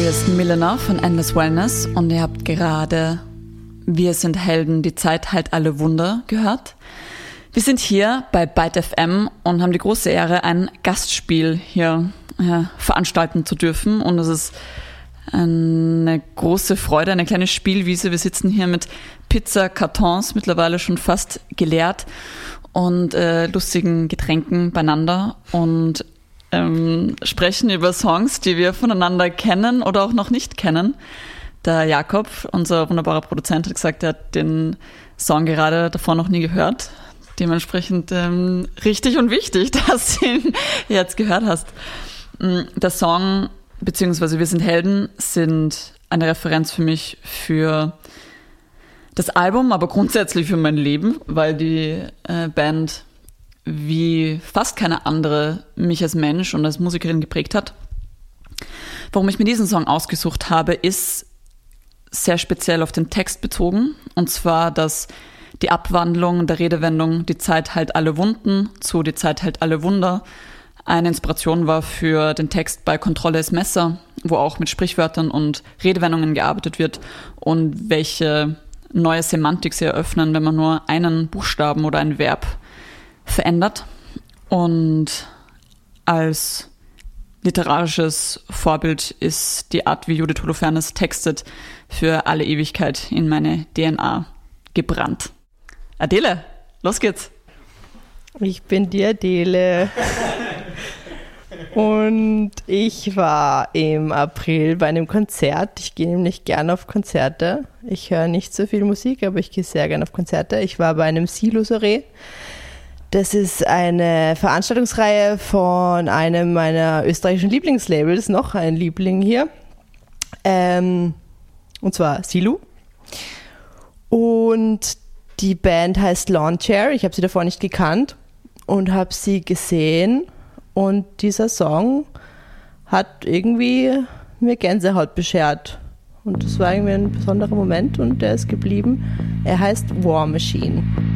Hier ist Milena von Endless Wellness und ihr habt gerade Wir sind Helden, die Zeit heilt alle Wunder gehört. Wir sind hier bei Byte FM und haben die große Ehre, ein Gastspiel hier veranstalten zu dürfen. Und es ist eine große Freude, eine kleine Spielwiese. Wir sitzen hier mit Pizzakartons, mittlerweile schon fast geleert, und lustigen Getränken beieinander und sprechen über Songs, die wir voneinander kennen oder auch noch nicht kennen. Der Jakob, unser wunderbarer Produzent, hat gesagt, er hat den Song gerade davor noch nie gehört. Dementsprechend richtig und wichtig, dass du ihn jetzt gehört hast. Der Song, beziehungsweise Wir sind Helden, sind eine Referenz für mich für das Album, aber grundsätzlich für mein Leben, weil die Band wie fast keine andere mich als Mensch und als Musikerin geprägt hat. Warum ich mir diesen Song ausgesucht habe, ist sehr speziell auf den Text bezogen. Und zwar, dass die Abwandlung der Redewendung Die Zeit heilt alle Wunden zu Die Zeit heilt alle Wunder eine Inspiration war für den Text bei Kontrolle ist Messer, wo auch mit Sprichwörtern und Redewendungen gearbeitet wird und welche neue Semantik sie eröffnen, wenn man nur einen Buchstaben oder ein Verb verändert. Und als literarisches Vorbild ist die Art, wie Judith Holofernes textet, für alle Ewigkeit in meine DNA gebrannt. Adele, los geht's. Ich bin die Adele. Und ich war im April bei einem Konzert. Ich gehe nämlich gerne auf Konzerte. Ich höre nicht so viel Musik, aber ich gehe sehr gerne auf Konzerte. Ich war bei einem Silo Soirée. Das ist eine Veranstaltungsreihe von einem meiner österreichischen Lieblingslabels, noch ein Liebling hier. Und zwar Silu. Und die Band heißt Lawn Chair. Ich habe sie davor nicht gekannt und habe sie gesehen. Und dieser Song hat irgendwie mir Gänsehaut beschert. Und das war irgendwie ein besonderer Moment und der ist geblieben. Er heißt War Machine.